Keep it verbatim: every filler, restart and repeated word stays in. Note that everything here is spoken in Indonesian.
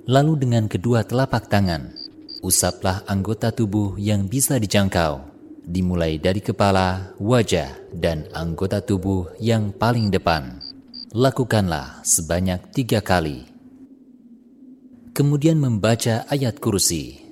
Lalu dengan kedua telapak tangan, usaplah anggota tubuh yang bisa dijangkau, dimulai dari kepala, wajah, dan anggota tubuh yang paling depan. Lakukanlah sebanyak tiga kali. Kemudian membaca ayat kursi.